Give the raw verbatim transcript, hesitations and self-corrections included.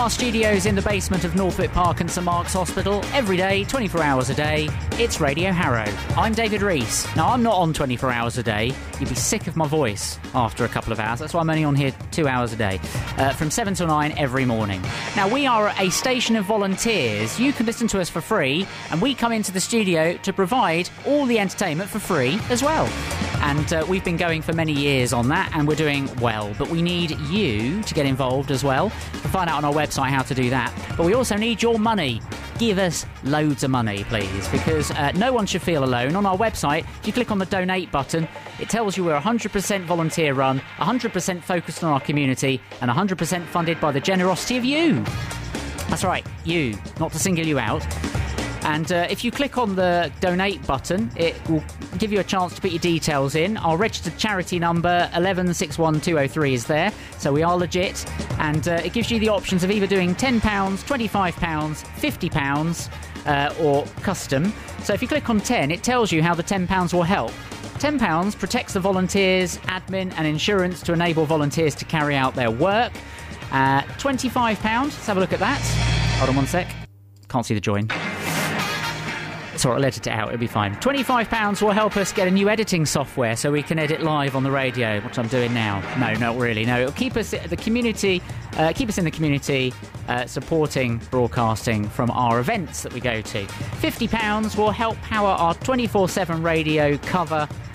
our studios in the basement of Northwick Park and St Mark's Hospital, every day, twenty-four hours a day, it's Radio Harrow. I'm David Rees. Now, I'm not on twenty-four hours a day. You'd be sick of my voice after a couple of hours. That's why I'm only on here two hours a day, uh, from seven till nine every morning. Now, we are a station of volunteers. You can listen to us for free, and we come into the studio to provide all the entertainment for free as well. And uh, we've been going for many years on that, and we're doing well. But we need you to get involved as well. We'll find out on our website how to do that. But we also need your money. Give us loads of money, please, because uh, no one should feel alone. On our website, if you click on the donate button, it tells you we're one hundred percent volunteer run, one hundred percent focused on our community, and one hundred percent funded by the generosity of you. That's right, you, not to single you out. And uh, if you click on the donate button, it will give you a chance to put your details in. Our registered charity number, eleven six one two oh three, is there. So we are legit. And uh, it gives you the options of either doing ten pounds, twenty-five pounds, fifty pounds, uh, or custom. So if you click on ten, it tells you how the ten pounds will help. ten pounds protects the volunteers, admin and insurance to enable volunteers to carry out their work. Uh, twenty-five pounds, let's have a look at that. Hold on one sec. Can't see the join. Sorry, I'll edit it out, it'll be fine. twenty-five pounds will help us get a new editing software so we can edit live on the radio, which I'm doing now. No, not really. No, it'll keep us the community, uh, keep us in the community, uh, supporting broadcasting from our events that we go to. fifty pounds will help power our twenty-four seven radio cover